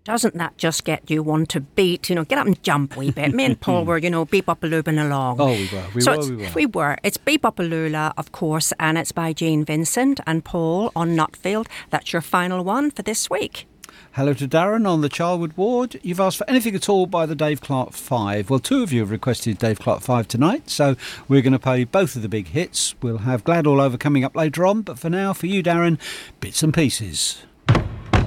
Doesn't that just get you want to beat, get up and jump a wee bit? Me and Paul were, beep-up-a-looping along. Oh, we were. It's Beep-up-a-loola, of course, and it's by Jean Vincent and Paul on Nutfield. That's your final one for this week. Hello to Darren on the Charwood Ward. You've asked for anything at all by the Dave Clark 5. Well, 2 of you have requested Dave Clark 5 tonight, so we're going to play both of the big hits. We'll have Glad All Over coming up later on, but for now, for you, Darren, Bits and Pieces.